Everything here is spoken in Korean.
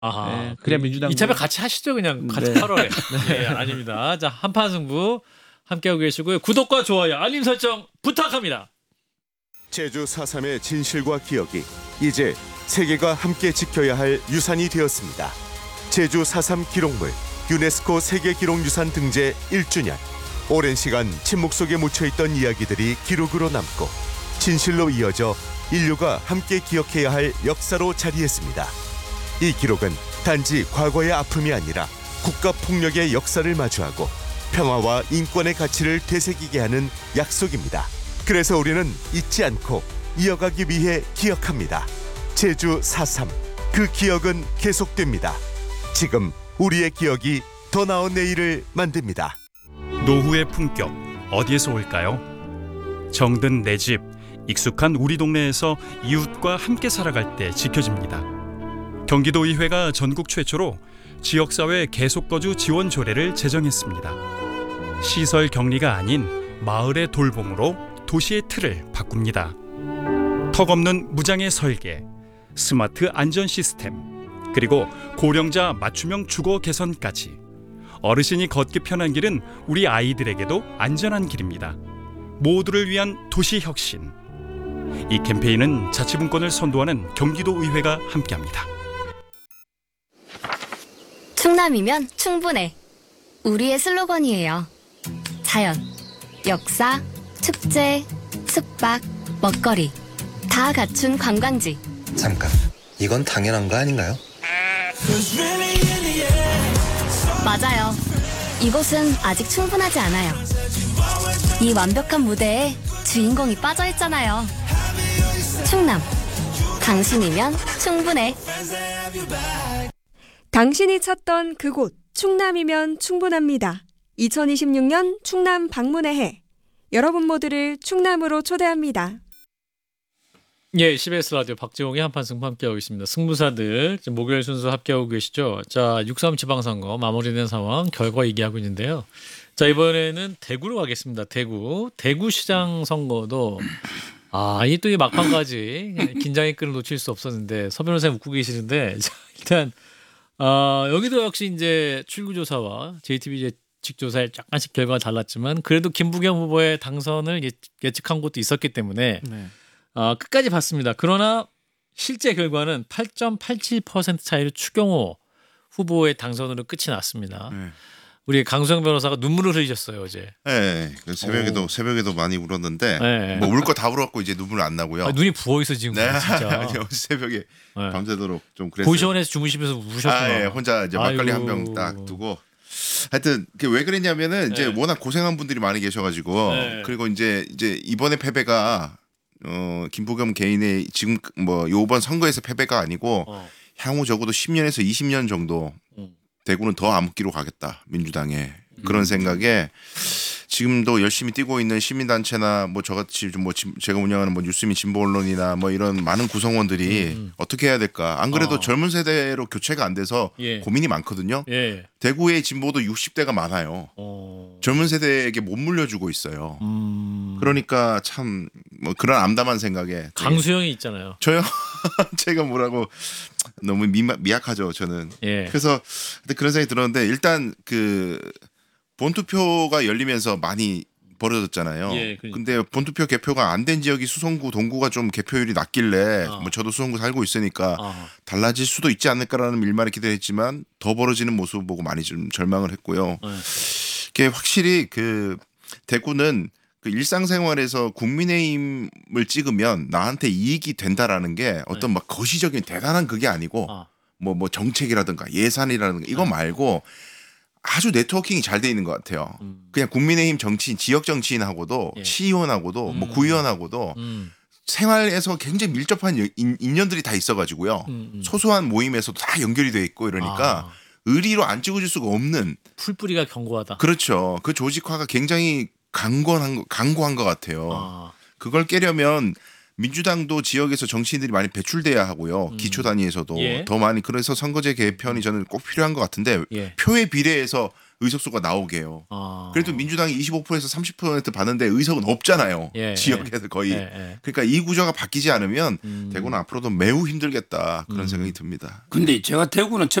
아하. 그래야 민주당 이참에 같이 하시죠. 그냥 같이 네. 8월에. 네, 아닙니다. 자, 한판 승부 함께하고 계시고요. 구독과 좋아요, 알림 설정 부탁합니다. 제주 4.3의 진실과 기억이 이제 세계가 함께 지켜야 할 유산이 되었습니다. 제주 4.3 기록물 유네스코 세계기록유산 등재 1주년. 오랜 시간 침묵 속에 묻혀있던 이야기들이 기록으로 남고 진실로 이어져 인류가 함께 기억해야 할 역사로 자리했습니다. 이 기록은 단지 과거의 아픔이 아니라 국가폭력의 역사를 마주하고 평화와 인권의 가치를 되새기게 하는 약속입니다. 그래서 우리는 잊지 않고 이어가기 위해 기억합니다. 제주 4.3, 그 기억은 계속됩니다. 지금 우리의 기억이 더 나은 내일을 만듭니다. 노후의 품격 어디에서 올까요? 정든 내 집, 익숙한 우리 동네에서 이웃과 함께 살아갈 때 지켜집니다. 경기도의회가 전국 최초로 지역사회 계속거주 지원 조례를 제정했습니다. 시설 격리가 아닌 마을의 돌봄으로 도시의 틀을 바꿉니다. 턱없는 무장의 설계, 스마트 안전 시스템, 그리고 고령자 맞춤형 주거 개선까지 어르신이 걷기 편한 길은 우리 아이들에게도 안전한 길입니다. 모두를 위한 도시 혁신. 이 캠페인은 자치분권을 선도하는 경기도의회가 함께합니다. 충남이면 충분해. 우리의 슬로건이에요. 자연, 역사, 축제, 숙박, 먹거리 다 갖춘 관광지. 잠깐, 이건 당연한 거 아닌가요? 맞아요. 이곳은 아직 충분하지 않아요. 이 완벽한 무대에 주인공이 빠져있잖아요. 충남, 당신이면 충분해. 당신이 찾던 그곳 충남이면 충분합니다. 2026년 충남 방문의 해. 여러분 모두를 충남으로 초대합니다. 예, CBS 라디오 박지홍의 한판 승부 함께하고 있습니다. 승부사들 지금 목요일 순서 함께하고 계시죠. 자, 6.3 지방선거 마무리된 상황 결과 얘기하고 있는데요. 자, 이번에는 대구로 가겠습니다. 대구시장 선거도 이게 또 이 막판까지 긴장의 끈을 놓칠 수 없었는데 서 변호사님 웃고 계시는데 자, 일단 여기도 역시 이제 출구조사와 JTBC 직조사에 약간씩 결과가 달랐지만 그래도 김부겸 후보의 당선을 예측한 곳도 있었기 때문에 네. 끝까지 봤습니다. 그러나 실제 결과는 8.87% 차이로 추경호 후보의 당선으로 끝이 났습니다. 네. 우리 강수영 변호사가 눈물을 흘리셨어요 어제. 네, 새벽에도 많이 울었는데 네. 뭐 울 거 다 울었고 이제 눈물 안 나고요. 눈이 부어 있어 지금. 네, 진짜. 어제 새벽에 네. 밤새도록 좀 그랬어요. 고시원에서 주무시면서 우셨구나. 예, 혼자 이제 막걸리 한 아이고. 병 딱 두고. 하여튼 왜 그랬냐면은 이제 네. 워낙 고생한 분들이 많이 계셔가지고 네. 그리고 이제 이번에 패배가 김부겸 개인의 지금 뭐 요번 선거에서 패배가 아니고 향후 적어도 10년에서 20년 정도 대구는 더 암흑기로 가겠다 민주당에 그런 생각에 지금도 열심히 뛰고 있는 시민단체나 뭐 저같이 뭐 제가 운영하는 뭐 뉴스민 진보 언론이나 뭐 이런 많은 구성원들이 어떻게 해야 될까? 안 그래도 젊은 세대로 교체가 안 돼서 예. 고민이 많거든요. 예. 대구의 진보도 60대가 많아요. 젊은 세대에게 못 물려주고 있어요. 그러니까 참 뭐 그런 암담한 생각에 강수영이 있잖아요. 저요? 제가 뭐라고 너무 미약하죠 저는. 예. 그래서 그런 생각이 들었는데 일단 그 본투표가 열리면서 많이 벌어졌잖아요. 예, 그러니까. 근데 본투표 개표가 안 된 지역이 수성구, 동구가 좀 개표율이 낮길래 뭐 저도 수성구 살고 있으니까 달라질 수도 있지 않을까라는 일말의 기대를 했지만 더 벌어지는 모습 보고 많이 좀 절망을 했고요. 이게 확실히 그 대구는 그 일상생활에서 국민의힘을 찍으면 나한테 이익이 된다라는 게 어떤 막 거시적인 대단한 그게 아니고 뭐 정책이라든가 예산이라든가 이거 말고 아주 네트워킹이 잘 돼 있는 것 같아요. 그냥 국민의힘 정치인, 지역 정치인하고도 시의원하고도 뭐 구의원하고도 생활에서 굉장히 밀접한 인연들이 다 있어가지고요. 소소한 모임에서도 다 연결이 돼 있고 이러니까 의리로 안 찍어줄 수가 없는 풀뿌리가 견고하다. 그렇죠. 그 조직화가 굉장히 강고한 것 같아요. 그걸 깨려면 민주당도 지역에서 정치인들이 많이 배출돼야 하고요. 기초 단위에서도 예. 더 많이 그래서 선거제 개편이 저는 꼭 필요한 것 같은데 예. 표에 비례해서 의석수가 나오게요. 아. 그래도 민주당이 25%에서 30% 받는데 의석은 없잖아요. 예, 지역에서 거의. 예. 그러니까 이 구조가 바뀌지 않으면 대구는 앞으로도 매우 힘들겠다 그런 생각이 듭니다. 근데 제가 대구는